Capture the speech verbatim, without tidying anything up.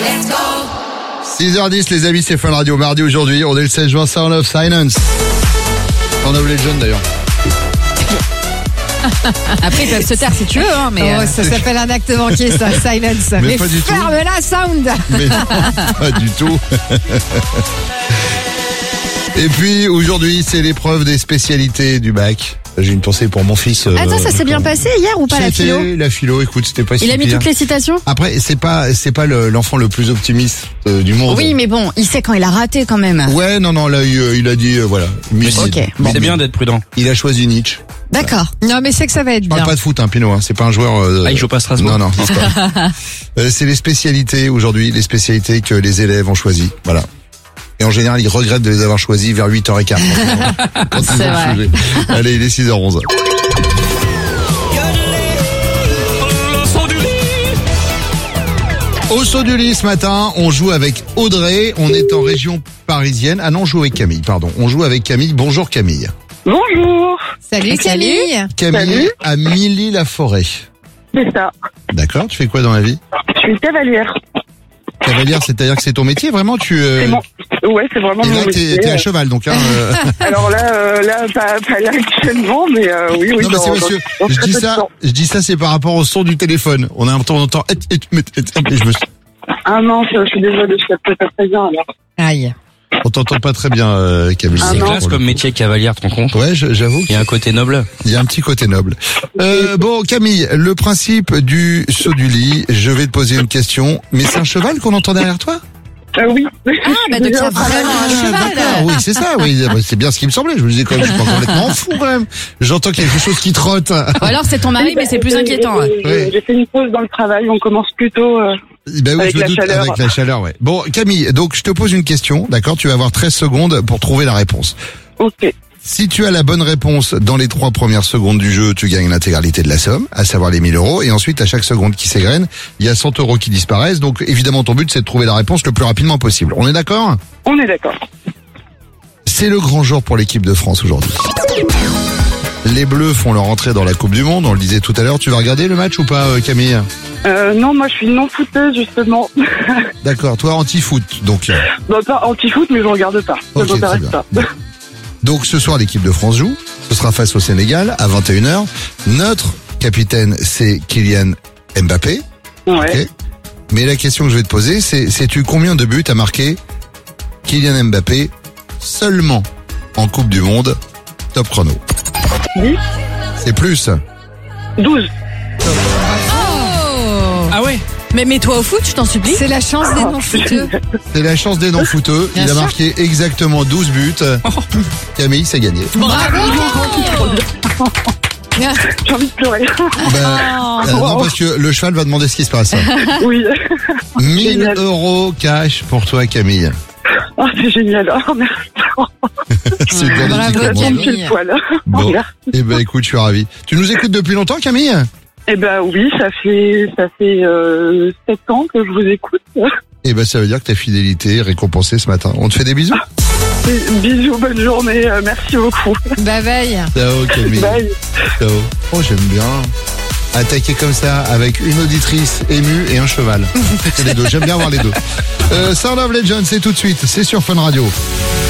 six heures dix les amis, c'est Fun Radio. Mardi aujourd'hui, on est le seize juin, Sound of Silence. On a oublié le jeune d'ailleurs. Après ils peuvent se taire si tu veux hein, mais oh, euh... ça s'appelle un acte manqué ça, Silence. Mais, mais pas du ferme tout. la sound. Mais non, pas du tout. Et puis aujourd'hui, c'est l'épreuve des spécialités du bac. J'ai une pensée pour mon fils. Euh, Attends, ça s'est bien passé hier ou pas la philo? La philo, écoute, c'était pas si Il a mis pire. toutes les citations. Après, c'est pas, c'est pas le, l'enfant le plus optimiste euh, du monde. Oui mais bon, il sait quand il a raté quand même. Ouais, non, non, là, il, euh, il a dit, euh, voilà. Mille- Ok, bon. C'est bien d'être prudent. Il a choisi Nietzsche. D'accord. Non mais c'est que ça va être Je parle bien. pas de foot, hein, Pinot, hein. C'est pas un joueur. Euh, Ah, il joue pas à Strasbourg. Non, non, non, c'est pas. euh, c'est les spécialités aujourd'hui, les spécialités que les élèves ont choisies. Voilà. Et en général, ils regrettent de les avoir choisis vers huit heures quinze. Quand ils C'est ont vrai. suivi. Allez, il est six heures onze. Au saut du lit ce matin, on joue avec Audrey. On est en région parisienne. Ah non, on joue avec Camille, pardon. On joue avec Camille. Bonjour Camille. Bonjour, Salut Camille. Camille Salut. à Milly-la-Forêt. c'est ça. D'accord, tu fais quoi dans la vie? Je suis cavalière. Cavalière, c'est-à-dire que c'est ton métier, vraiment tu. Euh... C'est mon... Ouais, c'est vraiment Et mon là, t'es, métier. t'es à cheval, donc. Hein, euh... Alors là, euh, là, pas, pas là actuellement, mais euh, oui, oui. non, mais dans- c'est parce que dans- dans je très dis peu de ça, temps. je dis ça, c'est par rapport au son du téléphone. On a un temps, on entend. Et je me... Ah non, je suis désolée, je capte pas très bien alors. Aïe. On t'entend pas très bien, euh, Camille. Ah C'est non. classe comme métier cavalière, te rends compte? Ouais, je- j'avoue. Il y a un côté noble. Il y a un petit côté noble. Euh, bon, Camille, le principe du saut du lit, je vais te poser une question. Mais c'est un cheval qu'on entend derrière toi? Euh, oui. Ah bah donc il y a vraiment un cheval. D'accord, oui, c'est ça, oui. C'est bien ce qui me semblait. Je me disais quand même, je suis pas complètement fou quand même. J'entends quelque chose qui trotte. Ou alors c'est ton mari mais c'est plus inquiétant. ouais. J'ai Ouais. j'ai fait une pause dans le travail, on commence plutôt... euh, Ben oui, Avec je me la doute, chaleur. avec la chaleur, ouais. Bon, Camille, donc je te pose une question, d'accord? Tu vas avoir treize secondes pour trouver la réponse. Ok. Si tu as la bonne réponse dans les trois premières secondes du jeu, tu gagnes l'intégralité de la somme, à savoir les mille euros. Et ensuite, à chaque seconde qui s'égrène, il y a cent euros qui disparaissent. Donc, évidemment, ton but, c'est de trouver la réponse le plus rapidement possible. On est d'accord? On est d'accord. C'est le grand jour pour l'équipe de France aujourd'hui. Les Bleus font leur entrée dans la Coupe du Monde. On le disait tout à l'heure. Tu vas regarder le match ou pas, euh, Camille? Euh, non, moi je suis non footeuse justement. D'accord. Toi, anti-foot. Donc, euh, Bon, pas anti-foot, mais je regarde pas. Ça Ok, m'intéresse très pas. bien. donc, ce soir, l'équipe de France joue. Ce sera face au Sénégal à vingt et une heures. Notre capitaine, c'est Kylian Mbappé. Ouais. Ok. Mais la question que je vais te poser, c'est sais-tu combien de buts a marqué Kylian Mbappé seulement en Coupe du Monde? Top chrono. dix, C'est plus. douze. Oh. Ah ouais? Mais mets-toi au foot, je t'en supplie. C'est la chance des non-footeux. C'est la chance des non-footeux. Bien Il a sûr. marqué exactement douze buts. Camille, c'est gagné. Bravo. J'ai envie de pleurer. Ben, euh, non, parce que le cheval va demander ce qui se passe. Oui. mille Génial. euros cash pour toi, Camille. Oh, c'est génial. Oh, merci. C'est une journée qui Bravo, Ça commence. tombe Camille. pile poil. Bon. Oh, merci. Eh ben, écoute, je suis ravi. Tu nous écoutes depuis longtemps, Camille? Eh ben oui, ça fait ça fait euh, sept ans que je vous écoute. Eh ben, ça veut dire que ta fidélité est récompensée ce matin. On te fait des bisous? Et bisous, bonne journée. euh, Merci beaucoup. Bye bye. Ciao, Camille. Bye. Ciao. Oh, j'aime bien. Attaquer comme ça avec une auditrice émue et un cheval. C'est les deux. J'aime bien voir les deux. Euh, Sound of Legends, c'est tout de suite. C'est sur Fun Radio.